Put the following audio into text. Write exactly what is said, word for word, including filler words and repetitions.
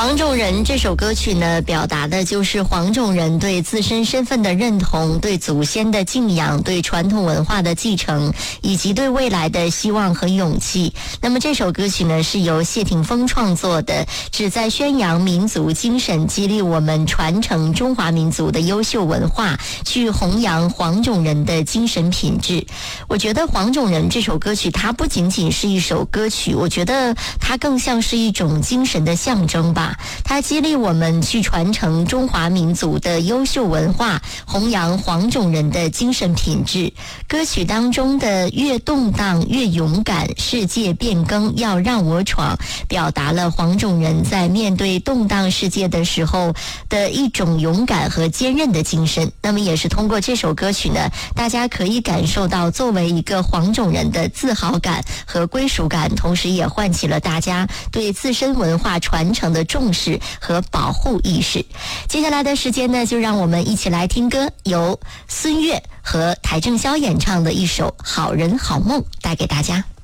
黄种人这首歌曲呢，表达的就是黄种人对自身身份的认同，对祖先的敬仰，对传统文化的继承，以及对未来的希望和勇气。那么这首歌曲呢，是由谢霆锋创作的，旨在宣扬民族精神，激励我们传承中华民族的优秀文化，去弘扬黄种人的精神品质。我觉得黄种人这首歌曲，它不仅仅是一首歌曲，我觉得它更像是一种精神的象征吧。它激励我们去传承中华民族的优秀文化，弘扬黄种人的精神品质。歌曲当中的越动荡越勇敢，世界变更要让我闯，表达了黄种人在面对动荡世界的时候的一种勇敢和坚韧的精神。那么也是通过这首歌曲呢，大家可以感受到作为一个黄种人的自豪感和归属感，同时也唤起了大家对自身文化传承的重视和保护意识。接下来的时间呢，就让我们一起来听歌，由孙悦和邰正宵演唱的一首《好人好梦》带给大家。